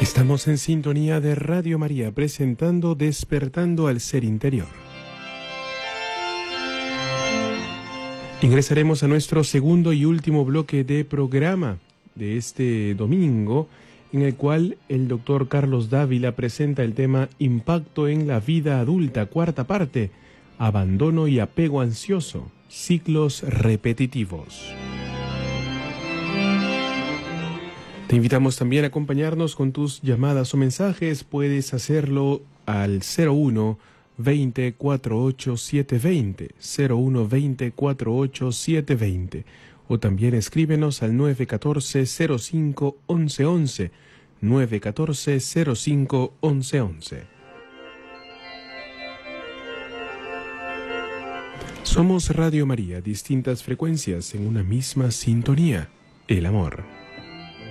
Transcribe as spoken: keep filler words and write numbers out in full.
Estamos en sintonía de Radio María, presentando Despertando al Ser Interior. Ingresaremos a nuestro segundo y último bloque de programa de este domingo, en el cual el doctor Carlos Dávila presenta el tema Impacto en la vida adulta, cuarta parte, abandono y apego ansioso, ciclos repetitivos. Te invitamos también a acompañarnos con tus llamadas o mensajes. Puedes hacerlo al cero uno veinte cuarenta y ocho setecientos veinte, cero uno veinte cuarenta y ocho setecientos veinte, o también escríbenos al nueve uno cuatro cero cinco once once, nueve uno cuatro cero cinco once once. Somos Radio María, distintas frecuencias en una misma sintonía, el amor.